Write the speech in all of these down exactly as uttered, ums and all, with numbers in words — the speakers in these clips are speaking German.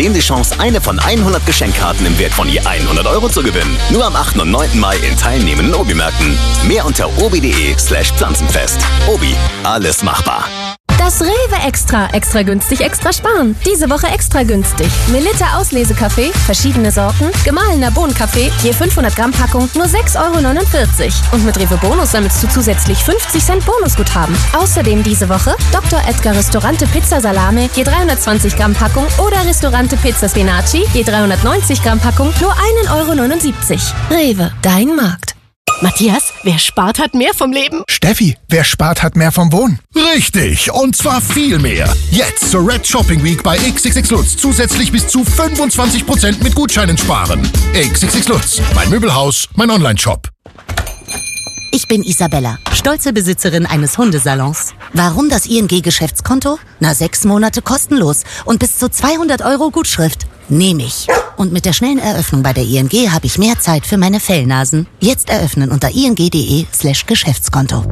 die Chance, eine von hundert Geschenkkarten im Wert von je hundert Euro zu gewinnen. Nur am achten und neunten Mai in teilnehmenden Obi-Märkten. Mehr unter obi.de slash Pflanzenfest. Obi, alles machbar. Das Rewe Extra. Extra günstig, extra sparen. Diese Woche extra günstig. Melitta Auslesekaffee, verschiedene Sorten, gemahlener Bohnenkaffee, je fünfhundert Gramm Packung, nur sechs Euro neunundvierzig. Und mit Rewe Bonus sammelst du zusätzlich fünfzig Cent Bonusguthaben. Außerdem diese Woche Doktor Edgar Restaurante Pizza Salame, je dreihundertzwanzig Gramm Packung oder Restaurante Pizza Spinaci, je dreihundertneunzig Gramm Packung, nur ein Euro neunundsiebzig. Rewe, dein Markt. Matthias, wer spart, hat mehr vom Leben. Steffi, wer spart, hat mehr vom Wohnen. Richtig, und zwar viel mehr. Jetzt zur Red Shopping Week bei X X X Lutz zusätzlich bis zu fünfundzwanzig Prozent mit Gutscheinen sparen. X X X Lutz, mein Möbelhaus, mein Online-Shop. Ich bin Isabella, stolze Besitzerin eines Hundesalons. Warum das I N G-Geschäftskonto? Na, sechs Monate kostenlos und bis zu zweihundert Euro Gutschrift. Nehme ich. Und mit der schnellen Eröffnung bei der I N G habe ich mehr Zeit für meine Fellnasen. Jetzt eröffnen unter ing.de slash Geschäftskonto.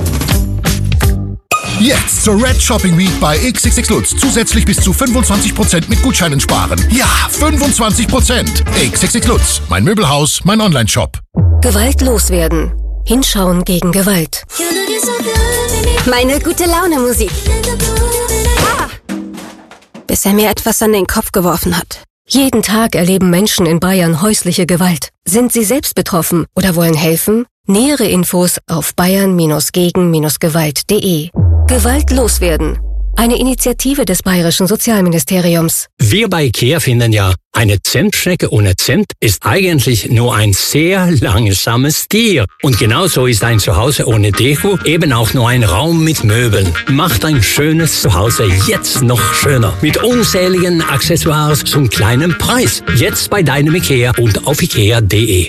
Jetzt zur Red Shopping Week bei X X X Lutz zusätzlich bis zu fünfundzwanzig Prozent mit Gutscheinen sparen. Ja, fünfundzwanzig Prozent. X X X Lutz, mein Möbelhaus, mein Online-Shop. Gewalt loswerden. Hinschauen gegen Gewalt. Meine gute Laune Musik. Ah! Bis er mir etwas an den Kopf geworfen hat. Jeden Tag erleben Menschen in Bayern häusliche Gewalt. Sind sie selbst betroffen oder wollen helfen? Nähere Infos auf bayern gegen gewalt punkt de. Gewalt loswerden. Eine Initiative des Bayerischen Sozialministeriums. Wir bei IKEA finden ja, eine Zentschnecke ohne Zent ist eigentlich nur ein sehr langsames Tier. Und genauso ist ein Zuhause ohne Deko eben auch nur ein Raum mit Möbeln. Macht ein schönes Zuhause jetzt noch schöner. Mit unzähligen Accessoires zum kleinen Preis. Jetzt bei deinem IKEA und auf ikea punkt de.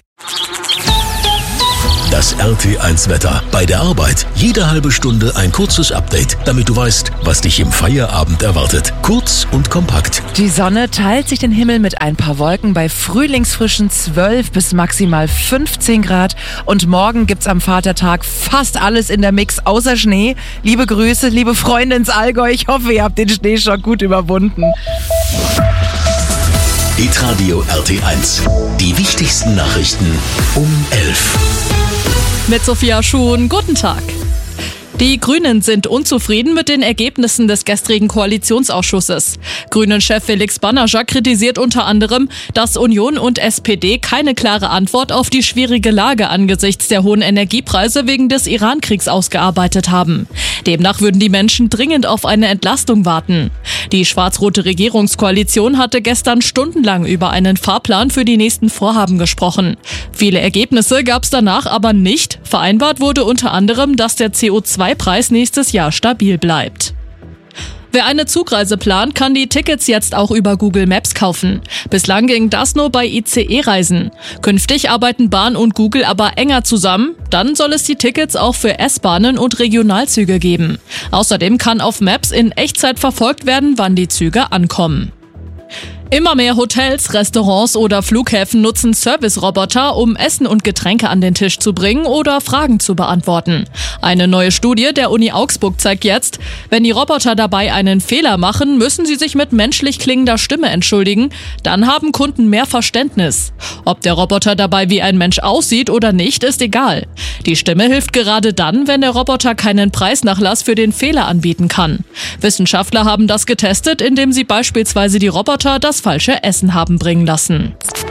Das R T eins Wetter. Bei der Arbeit jede halbe Stunde ein kurzes Update, damit du weißt, was dich im Feierabend erwartet. Kurz und kompakt. Die Sonne teilt sich den Himmel mit ein paar Wolken bei frühlingsfrischen zwölf bis maximal fünfzehn Grad. Und morgen gibt's am Vatertag fast alles in der Mix außer Schnee. Liebe Grüße, liebe Freunde ins Allgäu. Ich hoffe, ihr habt den Schneeschock gut überwunden. Hitradio R T eins. Die wichtigsten Nachrichten um elf. Mit Sophia Schuhn, guten Tag. Die Grünen sind unzufrieden mit den Ergebnissen des gestrigen Koalitionsausschusses. Grünen-Chef Felix Banager kritisiert unter anderem, dass Union und S P D keine klare Antwort auf die schwierige Lage angesichts der hohen Energiepreise wegen des Iran-Kriegs ausgearbeitet haben. Demnach würden die Menschen dringend auf eine Entlastung warten. Die schwarz-rote Regierungskoalition hatte gestern stundenlang über einen Fahrplan für die nächsten Vorhaben gesprochen. Viele Ergebnisse gab es danach aber nicht. Vereinbart wurde unter anderem, dass der C O zwei Preis nächstes Jahr stabil bleibt. Wer eine Zugreise plant, kann die Tickets jetzt auch über Google Maps kaufen. Bislang ging das nur bei I C E-Reisen. Künftig arbeiten Bahn und Google aber enger zusammen. Dann soll es die Tickets auch für S-Bahnen und Regionalzüge geben. Außerdem kann auf Maps in Echtzeit verfolgt werden, wann die Züge ankommen. Immer mehr Hotels, Restaurants oder Flughäfen nutzen Service-Roboter, um Essen und Getränke an den Tisch zu bringen oder Fragen zu beantworten. Eine neue Studie der Uni Augsburg zeigt jetzt, wenn die Roboter dabei einen Fehler machen, müssen sie sich mit menschlich klingender Stimme entschuldigen. Dann haben Kunden mehr Verständnis. Ob der Roboter dabei wie ein Mensch aussieht oder nicht, ist egal. Die Stimme hilft gerade dann, wenn der Roboter keinen Preisnachlass für den Fehler anbieten kann. Wissenschaftler haben das getestet, indem sie beispielsweise die Roboter das falsche Essen haben bringen lassen.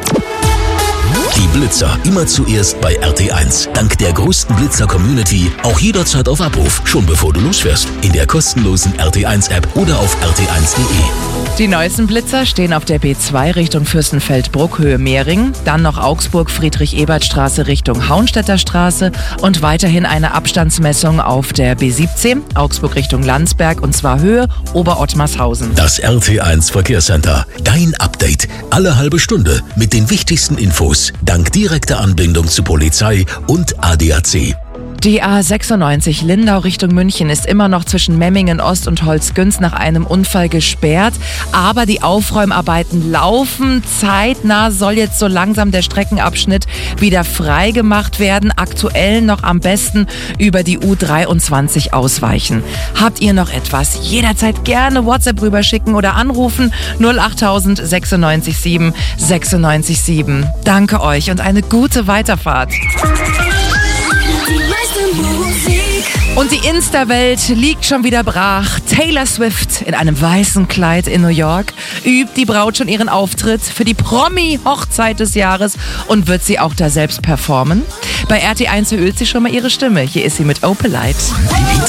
Die Blitzer immer zuerst bei R T eins. Dank der größten Blitzer-Community auch jederzeit auf Abruf, schon bevor du losfährst. In der kostenlosen R T eins App oder auf r t eins punkt de. Die neuesten Blitzer stehen auf der B zwei Richtung Fürstenfeldbruck, Höhe Mehring, dann noch Augsburg, Friedrich-Ebert-Straße Richtung Hauenstädter Straße und weiterhin eine Abstandsmessung auf der B siebzehn, Augsburg Richtung Landsberg und zwar Höhe Oberottmarshausen. Das R T eins Verkehrscenter. Dein Update. Alle halbe Stunde mit den wichtigsten Infos. Dank direkter Anbindung zu Polizei und A D A C. Die A sechsundneunzig Lindau Richtung München ist immer noch zwischen Memmingen Ost und Holzgünz nach einem Unfall gesperrt. Aber die Aufräumarbeiten laufen. Zeitnah soll jetzt so langsam der Streckenabschnitt wieder freigemacht werden. Aktuell noch am besten über die U dreiundzwanzig ausweichen. Habt ihr noch etwas? Jederzeit gerne WhatsApp rüberschicken oder anrufen. null achttausend sechsundneunzig sieben sechsundneunzig sieben. Danke euch und eine gute Weiterfahrt. Und die Insta-Welt liegt schon wieder brach. Taylor Swift in einem weißen Kleid in New York übt die Braut schon ihren Auftritt für die Promi-Hochzeit des Jahres und wird sie auch da selbst performen. Bei R T eins erhöht sie schon mal ihre Stimme. Hier ist sie mit Opalite.